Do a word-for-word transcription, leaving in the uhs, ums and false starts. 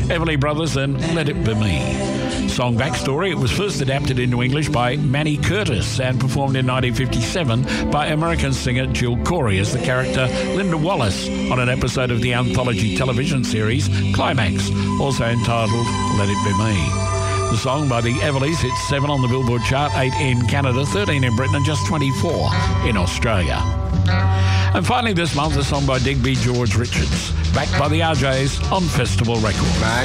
Everly Brothers and Let It Be Me. Song backstory, it was first adapted into English by Manny Curtis and performed in nineteen fifty-seven by American singer Jill Corey as the character Linda Wallace on an episode of the anthology television series Climax, also entitled Let It Be Me. The song by the Everlys hit seven on the Billboard chart, eight in Canada, thirteen in Britain and just twenty-four in Australia. And finally this month, a song by Digby George Richards, backed by the R Js on Festival Records.